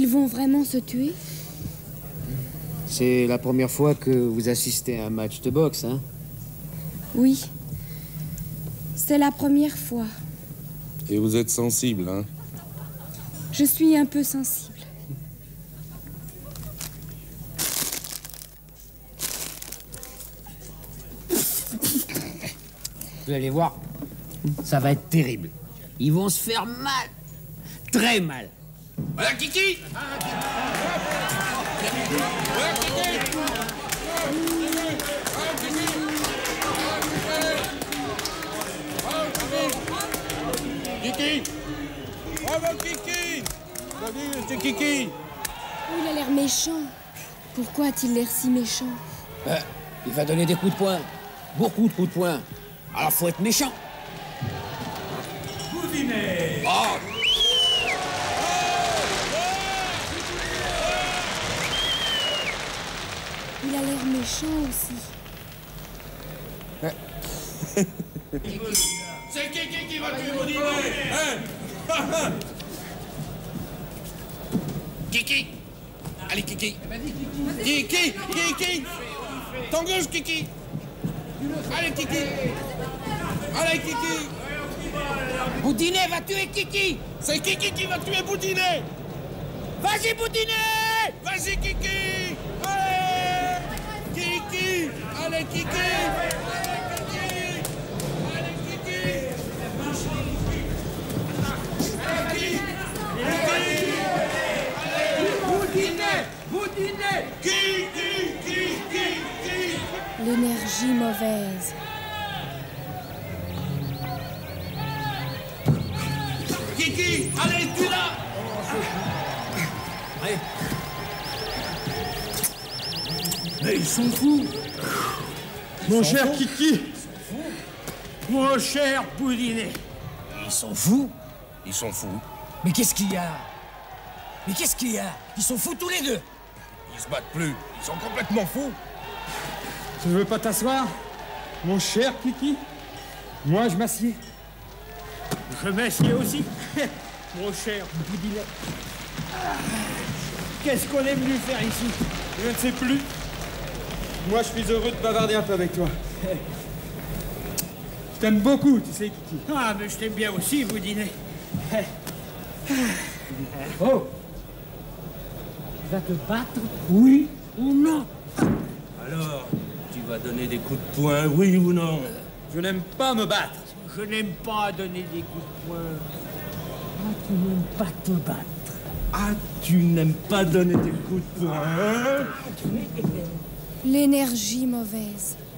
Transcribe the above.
Ils vont vraiment se tuer? C'est la première fois que vous assistez à un match de boxe, hein? Oui. C'est la première fois. Et vous êtes sensible, hein? Je suis un peu sensible. Vous allez voir, ça va être terrible. Ils vont se faire mal. Très mal. Voilà, Kiki! Kiki! Bravo, Kiki! C'est Kiki! Oh, il a l'air méchant. Pourquoi a-t-il l'air si méchant? Il va donner des coups de poing. Beaucoup de coups de poing. Alors faut être méchant. Boudinet! Oh! Il a l'air méchant aussi. C'est Kiki qui va tuer Boudinet! Hein? Kiki! Allez, Kiki! Kiki! Ton gauche, Kiki! Allez, Kiki! Allez, Kiki! Boudinet va tuer Kiki. C'est Kiki qui va tuer Boudinet! Vas-y, Boudinet! Vas-y, Kiki! Allez! Kiki! Allez, Kiki! Allez, Kiki! Boudinet! Kiki! L'énergie mauvaise. Kiki! Allez, tu là! Mais ils sont fous! Mon cher Kiki! Mon cher Boudinet! Ils sont fous. Ils sont fous. Mais qu'est-ce qu'il y a? Mais qu'est-ce qu'il y a? Ils sont fous tous les deux. Ils se battent plus. Ils sont complètement fous. Tu veux pas t'asseoir? Mon cher Kiki? Moi, je m'assieds. Je m'assieds aussi. Mon cher Boudinet. Qu'est-ce qu'on est venu faire ici? Je ne sais plus. Moi, je suis heureux de bavarder un peu avec toi. Je t'aime beaucoup, tu sais, Kiki. Ah, mais je t'aime bien aussi, Boudinet. Oh! Tu vas te battre? Oui ou non? Alors, tu vas donner des coups de poing, oui ou non? Je n'aime pas me battre. Je n'aime pas donner des coups de poing. Ah, tu n'aimes pas te battre. Ah, tu n'aimes pas donner des coups de poing, hein? L'énergie mauvaise.